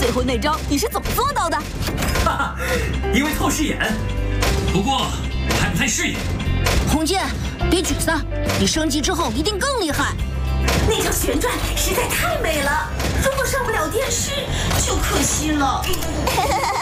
最后那招你是怎么做到的？ 哈哈，因为透视眼。不过我还不太适应。 红剑，别沮丧，你升级之后一定更厉害。 那张旋转实在太美了，如果上不了电视就可惜了。